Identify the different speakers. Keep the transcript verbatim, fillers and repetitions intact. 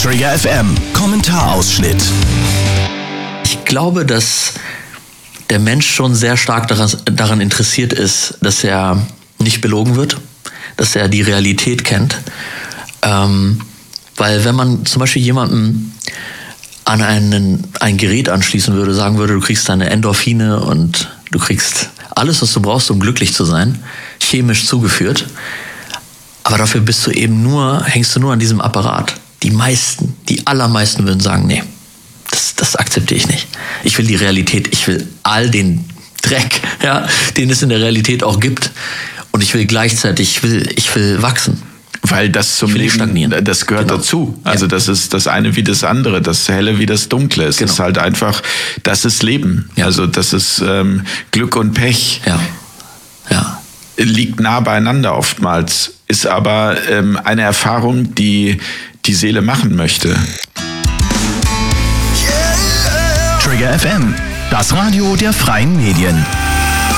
Speaker 1: Trigger F M, Kommentarausschnitt.
Speaker 2: Ich glaube, dass der Mensch schon sehr stark daran, daran interessiert ist, dass er nicht belogen wird, dass er die Realität kennt. Ähm, weil wenn man zum Beispiel jemanden an einen, ein Gerät anschließen würde, sagen würde, du kriegst deine Endorphine und du kriegst alles, was du brauchst, um glücklich zu sein, chemisch zugeführt. Aber dafür bist du eben nur, hängst du nur an diesem Apparat. Die meisten, die allermeisten würden sagen, nee, das, das akzeptiere ich nicht. Ich will die Realität, ich will all den Dreck, ja, den es in der Realität auch gibt. Und ich will gleichzeitig, ich will, ich will wachsen.
Speaker 3: Weil das zum Leben, das gehört genau. dazu. Also ja. das ist das eine wie das andere, das Helle wie das Dunkle. Es genau. ist halt einfach, das ist Leben. Ja. Also das ist ähm, Glück und Pech.
Speaker 2: Ja. Ja.
Speaker 3: Liegt nah beieinander oftmals, ist aber ähm, eine Erfahrung, die die Seele machen möchte.
Speaker 1: Trigger F M, das Radio der freien Medien.